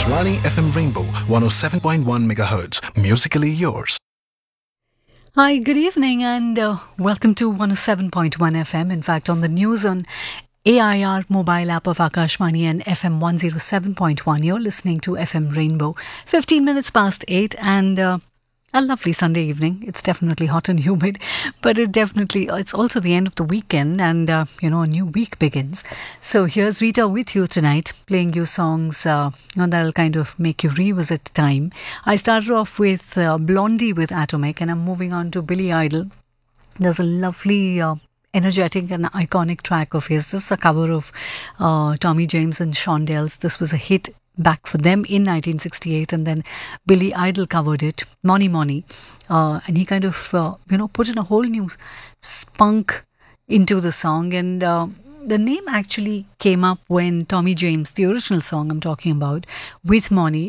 Akashvani FM Rainbow 107.1 MHz. Musically yours. Hi, good evening, and welcome to 107.1 FM. In fact, on the news on AIR mobile app of Akashvani and FM 107.1, you're listening to FM Rainbow. 15 minutes past 8, and a lovely Sunday evening. It's definitely hot and humid, but it's also the end of the weekend, and a new week begins. So here's Rita with you tonight, playing you songs that'll kind of make you revisit time. I started off with Blondie with Atomic, and I'm moving on to Billy Idol. There's a lovely energetic and iconic track of his. This is a cover of Tommy James and Shondells. This was a hit back for them in 1968, and then Billy Idol covered it, Money Money, and he kind of put in a whole new spunk into the song. And the name actually came up when Tommy James, the original song I'm talking about, with Money,